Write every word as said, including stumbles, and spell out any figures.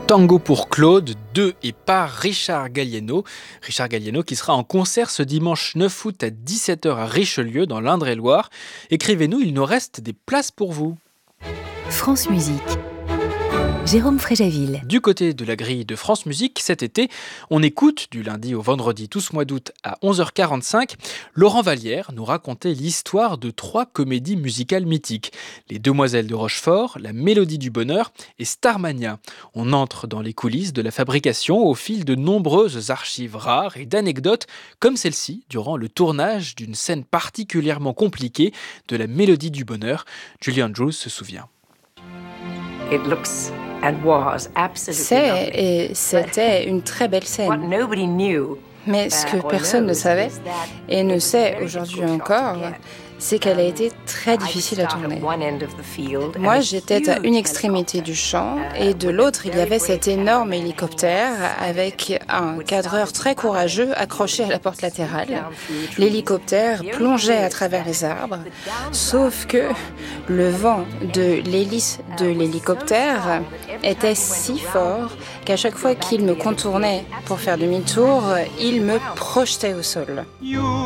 Tango pour Claude, de et par Richard Gallieno. Richard Gallieno qui sera en concert ce dimanche neuf août à dix-sept heures à Richelieu dans l'Indre-et-Loire. Écrivez-nous, il nous reste des places pour vous. France Musique. Jérôme Fréjaville. Du côté de la grille de France Musique, cet été, on écoute du lundi au vendredi tout ce mois d'août à onze heures quarante-cinq, Laurent Vallière nous raconter l'histoire de trois comédies musicales mythiques. Les Demoiselles de Rochefort, La Mélodie du Bonheur et Starmania. On entre dans les coulisses de la fabrication au fil de nombreuses archives rares et d'anecdotes comme celle-ci durant le tournage d'une scène particulièrement compliquée de La Mélodie du Bonheur. Julie Andrews se souvient. It looks C'est et c'était une très belle scène. Mais ce que personne ne savait, et ne sait aujourd'hui encore, c'est qu'elle a été très difficile à tourner. Moi, j'étais à une extrémité du champ, et de l'autre, il y avait cet énorme hélicoptère avec un cadreur très courageux accroché à la porte latérale. L'hélicoptère plongeait à travers les arbres, sauf que le vent de l'hélice de l'hélicoptère était si fort qu'à chaque fois qu'il me contournait pour faire demi-tour, il me projetait au sol.